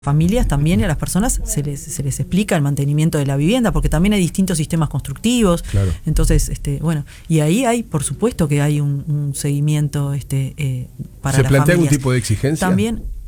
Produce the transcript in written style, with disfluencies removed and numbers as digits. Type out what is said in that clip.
familias también y a las personas se les explica el mantenimiento de la vivienda, porque también hay distintos sistemas constructivos. Claro. Entonces, bueno, y ahí hay, por supuesto que hay un seguimiento para las familias. ¿Se plantea algún tipo de exigencia? También